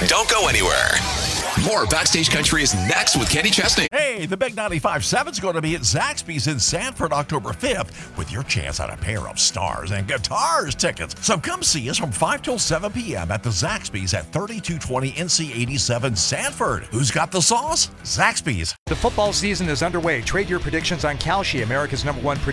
Don't go anywhere. More Backstage Country is next with Kenny Chesney. Hey, the Big 95.7 is going to be at Zaxby's in Sanford October 5th with your chance at a pair of Stars and Guitars tickets. So come see us from 5 till 7 p.m. at the Zaxby's at 3220 NC 87 Sanford. Who's got the sauce? Zaxby's. The football season is underway. Trade your predictions on Kalshi, America's #1